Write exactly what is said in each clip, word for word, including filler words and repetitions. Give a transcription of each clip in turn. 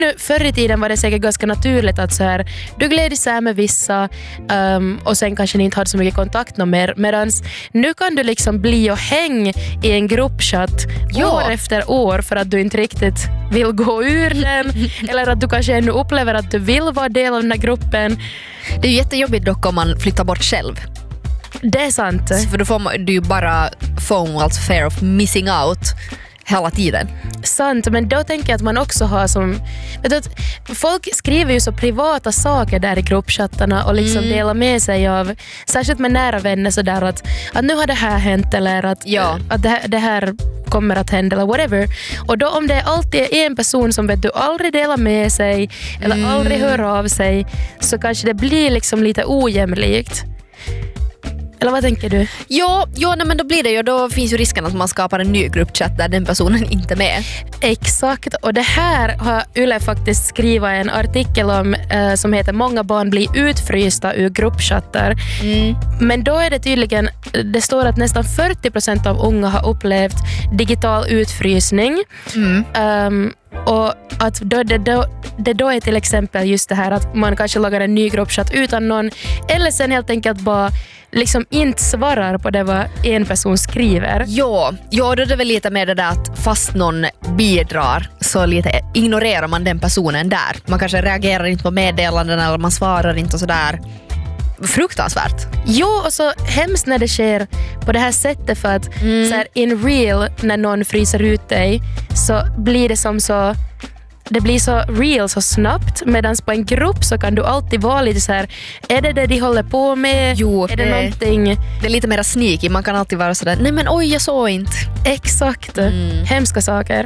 Nu, förr i tiden var det säkert ganska naturligt att så här, du gled isär med vissa um, och sen kanske ni inte hade så mycket kontakt någon mer. Medans nu kan du liksom bli och häng i en gruppchatt ja. år efter år för att du inte riktigt vill gå ur den. Eller att du kanske ännu upplever att du vill vara del av den här gruppen. Det är ju jättejobbigt dock om man flyttar bort själv. Det är sant. För då får man, du ju bara FOMO, alltså fear of missing out hela tiden. Sant, men då tänker jag att man också har som... Vet du, att folk skriver ju så privata saker där i gruppchattarna och liksom mm. delar med sig av, särskilt med nära vänner sådär att, att nu har det här hänt eller att, ja. att det, här, det här kommer att hända eller whatever. Och då om det alltid är en person som vet du aldrig delar med sig eller mm. aldrig hör av sig så kanske det blir liksom lite ojämlikt. Eller vad tänker du? Ja, ja nej, men då blir det ju, då finns ju risken att man skapar en ny gruppchatt där den personen inte är med. Exakt, och det här har Yle faktiskt skrivit en artikel om eh, som heter Många barn blir utfrysta ur gruppchattar. Mm. Men då är det tydligen, det står att nästan fyrtio procent av unga har upplevt digital utfrysning. Mm. Um, och att då, det, då, det då är till exempel just det här att man kanske lagar en ny gruppchatt utan någon eller sen helt enkelt bara liksom inte svarar på det vad en person skriver. Ja, ja då är det väl lite med det där att fast någon bidrar så lite ignorerar man den personen där. Man kanske reagerar inte på meddelanden eller man svarar inte och sådär. Fruktansvärt. Jo, och så hemskt när det sker på det här sättet för att mm. så här, in real när någon fryser ut dig så blir det som så det blir så real så snabbt medan på en grupp så kan du alltid vara lite så här är det det de håller på med? Jo, är det, det någonting? Det är lite mer sneaky, man kan alltid vara sådär nej men oj jag såg inte. Exakt, mm. hemska saker.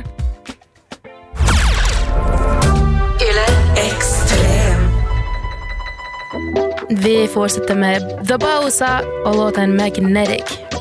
Yle Extrem. Vi fortsätter med The Bausa och låten Magnetic.